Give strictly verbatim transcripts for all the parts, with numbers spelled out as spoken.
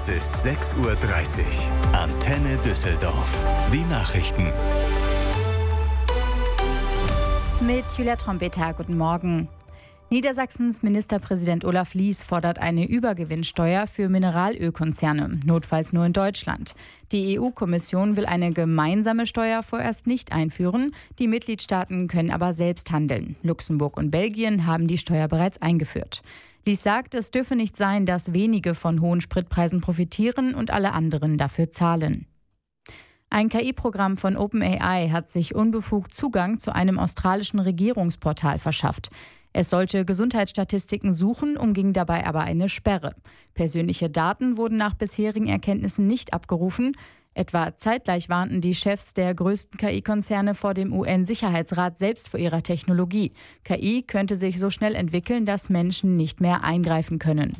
Es ist sechs Uhr dreißig. Antenne Düsseldorf. Die Nachrichten. Mit Julia Trompeta, guten Morgen. Niedersachsens Ministerpräsident Olaf Lies fordert eine Übergewinnsteuer für Mineralölkonzerne, notfalls nur in Deutschland. Die E U-Kommission will eine gemeinsame Steuer vorerst nicht einführen. Die Mitgliedstaaten können aber selbst handeln. Luxemburg und Belgien haben die Steuer bereits eingeführt. Lies sagt, es dürfe nicht sein, dass wenige von hohen Spritpreisen profitieren und alle anderen dafür zahlen. Ein K I-Programm von OpenAI hat sich unbefugt Zugang zu einem australischen Regierungsportal verschafft. Es sollte Gesundheitsstatistiken suchen, umging dabei aber eine Sperre. Persönliche Daten wurden nach bisherigen Erkenntnissen nicht abgerufen. Etwa zeitgleich warnten die Chefs der größten K I-Konzerne vor dem U N-Sicherheitsrat selbst vor ihrer Technologie. K I könnte sich so schnell entwickeln, dass Menschen nicht mehr eingreifen können.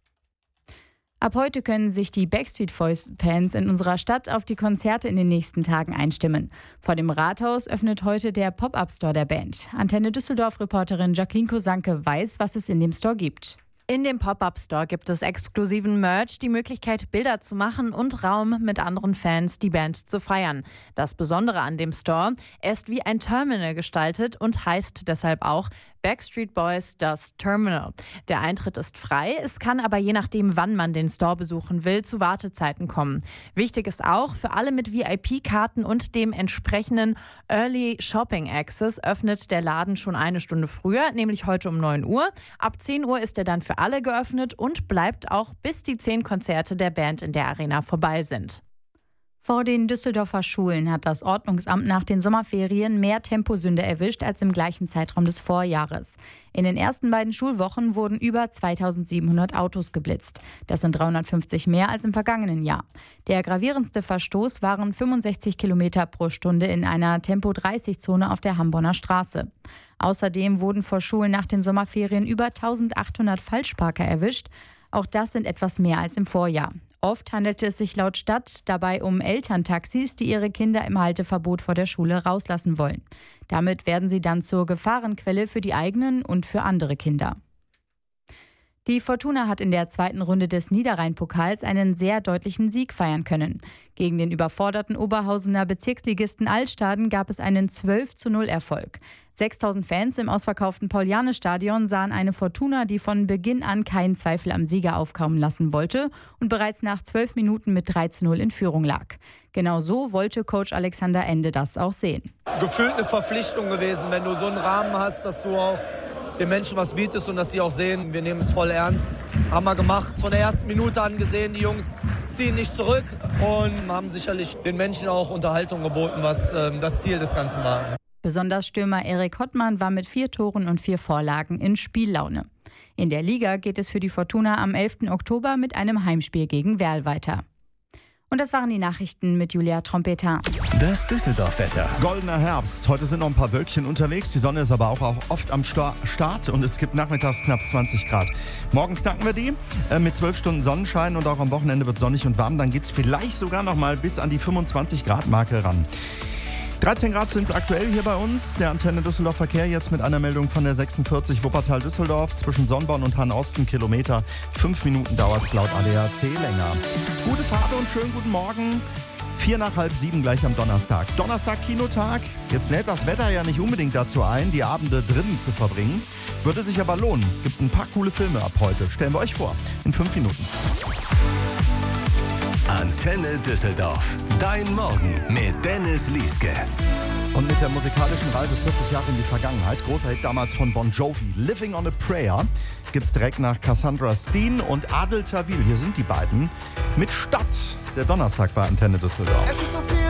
Ab heute können sich die Backstreet Boys-Fans in unserer Stadt auf die Konzerte in den nächsten Tagen einstimmen. Vor dem Rathaus öffnet heute der Pop-Up-Store der Band. Antenne Düsseldorf-Reporterin Jacqueline Kosanke weiß, was es in dem Store gibt. In dem Pop-Up-Store gibt es exklusiven Merch, die Möglichkeit, Bilder zu machen und Raum, mit anderen Fans die Band zu feiern. Das Besondere an dem Store, er ist wie ein Terminal gestaltet und heißt deshalb auch Backstreet Boys das Terminal. Der Eintritt ist frei, es kann aber je nachdem, wann man den Store besuchen will, zu Wartezeiten kommen. Wichtig ist auch, für alle mit V I P-Karten und dem entsprechenden Early Shopping Access öffnet der Laden schon eine Stunde früher, nämlich heute um neun Uhr. Ab zehn Uhr ist er dann für alle geöffnet und bleibt auch, bis die zehn Konzerte der Band in der Arena vorbei sind. Vor den Düsseldorfer Schulen hat das Ordnungsamt nach den Sommerferien mehr Temposünder erwischt als im gleichen Zeitraum des Vorjahres. In den ersten beiden Schulwochen wurden über zweitausendsiebenhundert Autos geblitzt. Das sind dreihundertfünfzig mehr als im vergangenen Jahr. Der gravierendste Verstoß waren fünfundsechzig Kilometer pro Stunde in einer Tempo dreißig Zone auf der Hamborner Straße. Außerdem wurden vor Schulen nach den Sommerferien über eintausendachthundert Falschparker erwischt. Auch das sind etwas mehr als im Vorjahr. Oft handelte es sich laut Stadt dabei um Elterntaxis, die ihre Kinder im Halteverbot vor der Schule rauslassen wollen. Damit werden sie dann zur Gefahrenquelle für die eigenen und für andere Kinder. Die Fortuna hat in der zweiten Runde des Niederrhein-Pokals einen sehr deutlichen Sieg feiern können. Gegen den überforderten Oberhausener Bezirksligisten Altstaden gab es einen zwölf zu null Erfolg. sechstausend Fans im ausverkauften Paul-Janne-Stadion sahen eine Fortuna, die von Beginn an keinen Zweifel am Sieger aufkommen lassen wollte und bereits nach zwölf Minuten mit drei zu null in Führung lag. Genau so wollte Coach Alexander Ende das auch sehen. Gefühlt eine Verpflichtung gewesen, wenn du so einen Rahmen hast, dass du auch den Menschen was bietest und dass sie auch sehen, wir nehmen es voll ernst. Haben wir gemacht. Von der ersten Minute an gesehen, die Jungs ziehen nicht zurück und haben sicherlich den Menschen auch Unterhaltung geboten, was äh, das Ziel des Ganzen war. Besonders Stürmer Erik Hottmann war mit vier Toren und vier Vorlagen in Spiellaune. In der Liga geht es für die Fortuna am elften Oktober mit einem Heimspiel gegen Werl weiter. Und das waren die Nachrichten mit Julia Trompeta. Das Düsseldorf-Wetter. Goldener Herbst. Heute sind noch ein paar Wölkchen unterwegs. Die Sonne ist aber auch, auch oft am Start und es gibt nachmittags knapp zwanzig Grad. Morgen knacken wir die äh, mit zwölf Stunden Sonnenschein und auch am Wochenende wird sonnig und warm. Dann geht es vielleicht sogar noch mal bis an die fünfundzwanzig Grad Marke ran. dreizehn Grad sind es aktuell hier bei uns. Der Antenne Düsseldorf Verkehr jetzt mit einer Meldung von der sechsundvierzig Wuppertal-Düsseldorf zwischen Sonnborn und Hahn-Osten Kilometer. Fünf Minuten dauert es laut A D A C länger. Gute Fahrt und schönen guten Morgen. Vier nach halb sieben gleich am Donnerstag. Donnerstag Kinotag. Jetzt lädt das Wetter ja nicht unbedingt dazu ein, die Abende drinnen zu verbringen. Würde sich aber lohnen. Gibt ein paar coole Filme ab heute. Stellen wir euch vor. In fünf Minuten. Antenne Düsseldorf. Dein Morgen mit Dennis Lieske. Und mit der musikalischen Reise vierzig Jahre in die Vergangenheit, großer Hit damals von Bon Jovi, Living on a Prayer, gibt's direkt nach Cassandra Steen und Adel Tawil. Hier sind die beiden mit Stadt. Der Donnerstag bei Antenne Düsseldorf. Es ist so viel